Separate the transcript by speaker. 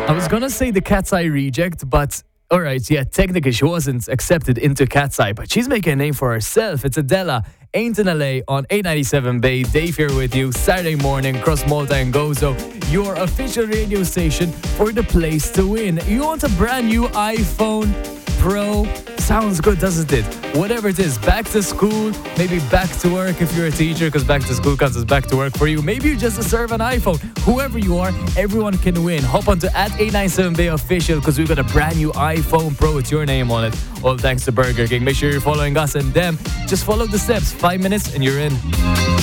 Speaker 1: I was gonna say the Cat's Eye reject, but alright, yeah, technically she wasn't accepted into Cat's Eye, but she's making a name for herself. It's Adela, Ain't in LA on 897 Bay. Dave here with you, Saturday morning, across Malta and Gozo, your official radio station for the place to win. You want a brand new iPhone Pro? Sounds good, doesn't it? Whatever it is, back to school, maybe back to work if you're a teacher, because back to school counts as back to work for you. Maybe you just deserve an iPhone. Whoever you are, everyone can win. Hop onto @897Bay official, because we've got a brand new iPhone Pro with your name on it. All thanks to Burger King. Make sure you're following us and them. Just follow the steps. 5 minutes and you're in.